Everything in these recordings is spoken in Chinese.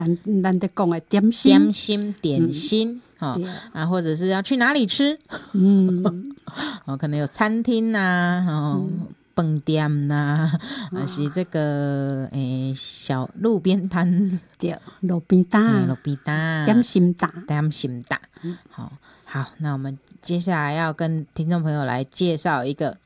咱在讲的点心点心或者是要去哪里吃可能有餐厅饭店呐还是这个小路边摊， 对，路边摊点心档好，那我们接下来要跟听众朋友来介绍一个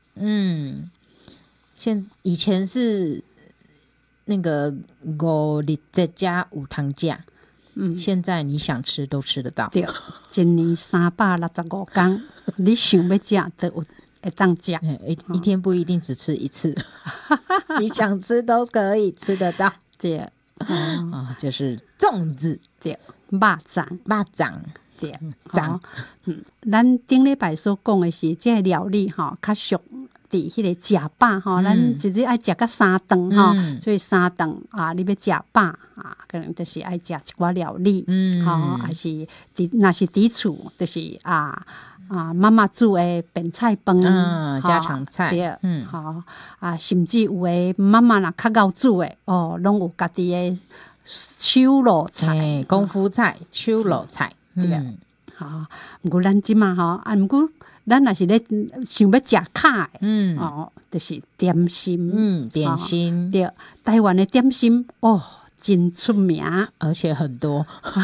以前是那个5日节加有通吃现在你想吃都吃得到， 对，一年365天你想要吃都有会当吃一天不一定只吃一次你想吃都可以吃得到， 对就是粽子， 对，肉粽对，咱顶礼拜所讲的是这个料理较俗伫迄个食饱咱一日爱食到3顿所以3顿你要食饱可能就是爱食一寡料理还是若是伫厝就是妈妈煮的便菜饭家常菜对甚至有的妈妈若较敖煮的拢有家己的手路菜功夫菜手路菜不过咱即嘛不过咱若是咧想要食卡的就是点心点心对，台湾的点心真出名， 而且很多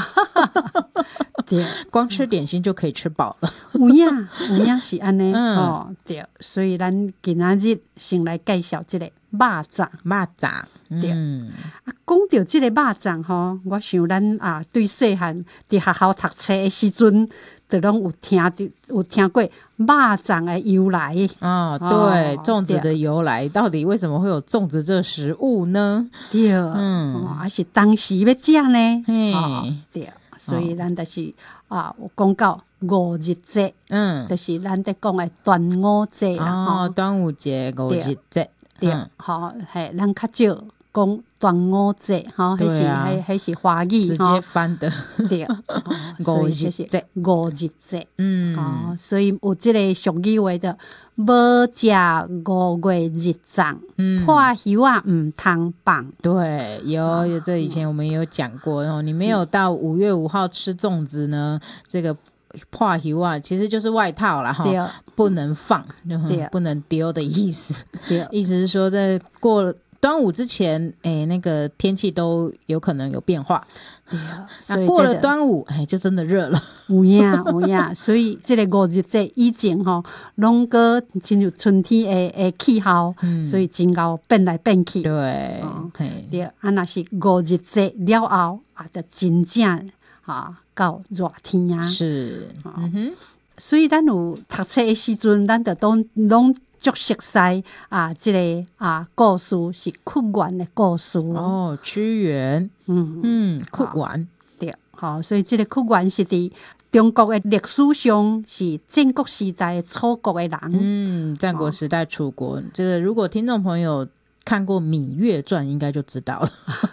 对， 光吃点心就可以吃饱了有影是安尼对，所以咱今仔日先来介绍这个肉粽对讲到这个肉粽我想咱对细汉伫学校读册的时阵就拢有听过肉粽的由来对，粽子的由来到底为什么会有粽子这食物呢？ 对还是当时要吃呢对，所以咱就是有讲到5日节就是咱在讲的端午节端午节5日节对咱较少讲端午节迄是华语直接翻的对 5日节 5日节所以有这个俗语话的无食5月日粽破柚唔通放对有这以前我们也有讲过你没有到5月5号吃粽子呢这个破柚其实就是外套啦不能放不能丢的意思意思是说在过端午之前那个天气都有可能有变化那过了端午就真的热了有影所以这个5日节以前拢个进入春天的气候所以真够变来变去对若是5日节了后就真正到热天是所以咱有读册的时阵咱就拢足熟悉这个故事是屈原的故事屈原屈原对所以这个屈原是伫中国的历史上是战国时代的楚国的人战国时代楚国这个如果听众朋友看过《芈月传》应该就知道了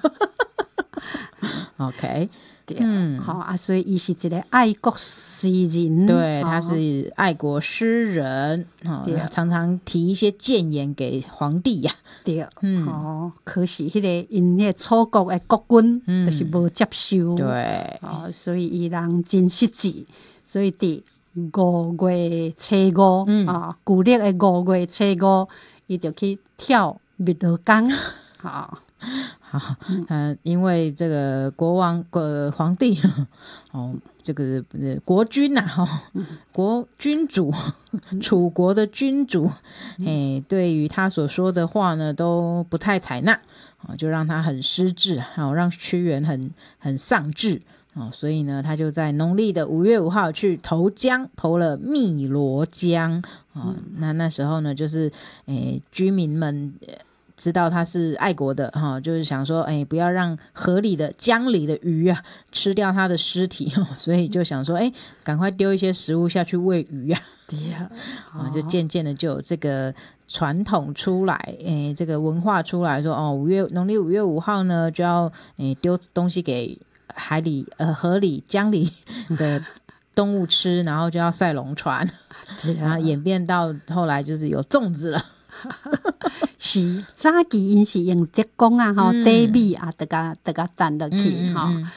OK所以他是一个爱国诗人对他是爱国诗人常常提一些谏言给皇帝对可是那个因那楚国的国君就是没接受对所以他人真实际所以伫5月初5旧历的5月初5他就去跳汨罗江因为这个皇帝这个国君国君主楚国的君主对于他所说的话呢都不太采纳就让他很失志让屈原很丧志所以呢他就在农历的5月5号去投江投了汨罗江那时候呢就是居民们知道他是爱国的就是想说不要让河里的江里的鱼吃掉他的尸体所以就想说赶快丢一些食物下去喂鱼就渐渐的就有这个传统出来这个文化出来说农历5月5号呢就要丢东西给海里河里江里的动物吃然后就要赛龙船然后演变到后来就是有粽子了是早期因是用竹竿底米就甲弹落去